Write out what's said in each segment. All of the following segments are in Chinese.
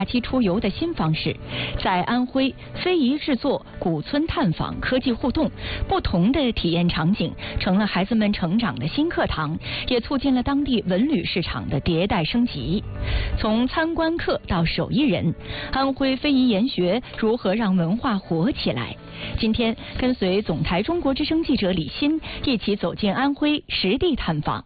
假期出游的新方式，在安徽非遗制作、古村探访、科技互动，不同的体验场景成了孩子们成长的新课堂，也促进了当地文旅市场的迭代升级。从参观客到手艺人，安徽非遗研学如何让文化活起来？今天跟随总台中国之声记者李欣一起走进安徽实地探访。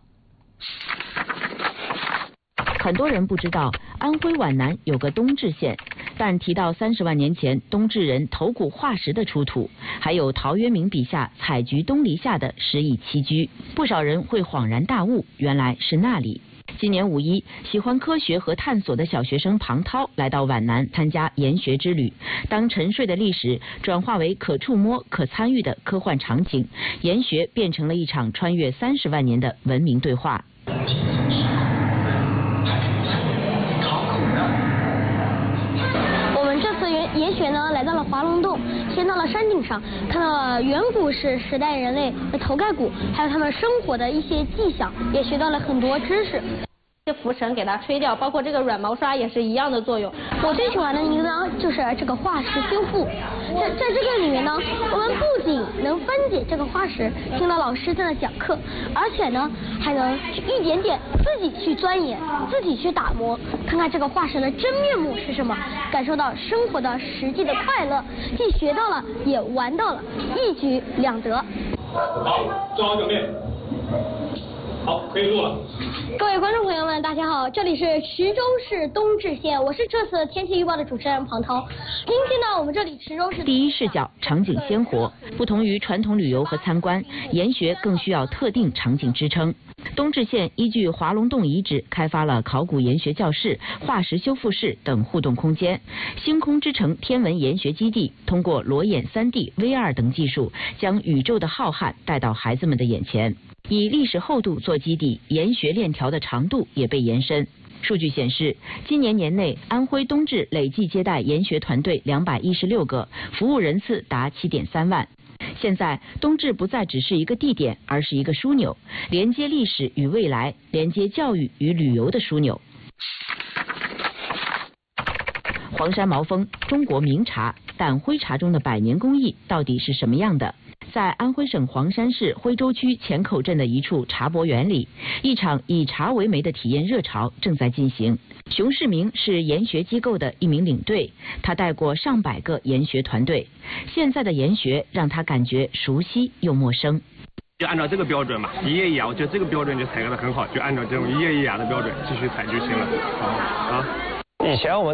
很多人不知道安徽皖南有个东至县，但提到30万年前东至人头骨化石的出土，还有陶渊明笔下采菊东篱下的诗意栖居，不少人会恍然大悟，原来是那里。今年5·1，喜欢科学和探索的小学生庞涛来到皖南参加研学之旅。当沉睡的历史转化为可触摸、可参与的科幻场景，研学变成了一场穿越30万年的文明对话。 研学呢，来到了华龙洞，先到了山顶上，看到了远古时代人类的头盖骨，还有他们生活的一些迹象，也学到了很多知识。 浮尘给它吹掉，包括这个软毛刷也是一样的作用。 我最喜欢的一个呢，就是这个化石修复。在这个里面呢，我们不仅能分解这个化石，听到老师在那讲课，而且呢，还能一点点自己去钻研，自己去打磨，看看这个化石的真面目是什么，感受到生活的实际的快乐，既学到了，也玩到了，一举两得。 好，正好表面。好，可以录了。 各位观众朋友们，大家好，这里是池州市东至县，我是这次天气预报的主持人庞涛。今天呢，我们这里池州市第一视角，场景鲜活。不同于传统旅游和参观，研学更需要特定场景支撑。东至县依据华龙洞遗址开发了考古研学教室、化石修复室等互动空间。星空之城天文研学基地通过裸眼3D、VR 等技术，将宇宙的浩瀚带到孩子们的眼前。以历史厚度做基底，研学链条的长度也被延伸。数据显示，今年年内，安徽东至累计接待研学团队216个，服务人次达7.3万。现在，东至不再只是一个地点，而是一个枢纽，连接历史与未来，连接教育与旅游的枢纽。黄山毛峰，中国名茶，但徽茶中的百年工艺到底是什么样的？在安徽省黄山市徽州区前口镇的一处茶博园里，一场以茶为媒的体验热潮正在进行。熊世明是研学机构的一名领队，他带过上百个研学团队。现在的研学让他感觉熟悉又陌生。 就按照这个标准嘛，一页一牙，我觉得这个标准就采购的很好，就按照这种一页一牙的标准继续采就行了。好啊。 以前我们